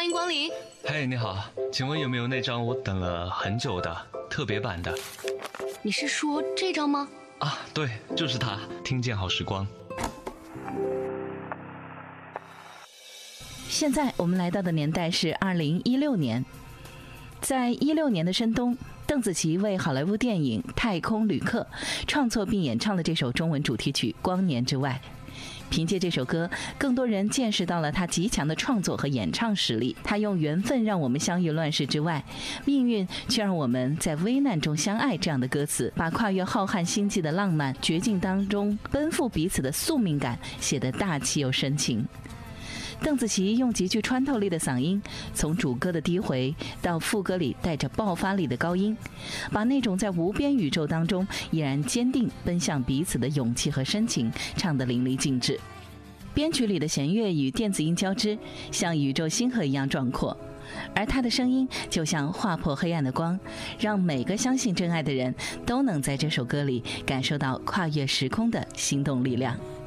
欢迎光临。 嘿，你好，请问有没有那张我等了很久的特别版的？ 你是说这张吗？ 啊，对，就是它，听见好时光。 现在我们来到的年代是2016年，在16年的深冬，邓紫棋为好莱坞电影《太空旅客》创作并演唱了这首中文主题曲《光年之外》。凭借这首歌，更多人见识到了她极强的创作和演唱实力。她用缘分让我们相遇乱世之外，命运却让我们在危难中相爱这样的歌词，把跨越浩瀚星际的浪漫、绝境当中奔赴彼此的宿命感写得大气又深情。邓紫棋用极具穿透力的嗓音，从主歌的低回到副歌里带着爆发力的高音，把那种在无边宇宙当中依然坚定奔向彼此的勇气和深情唱得淋漓尽致。编曲里的弦乐与电子音交织，像宇宙星河一样壮阔，而她的声音就像划破黑暗的光，让每个相信真爱的人都能在这首歌里感受到跨越时空的心动力量。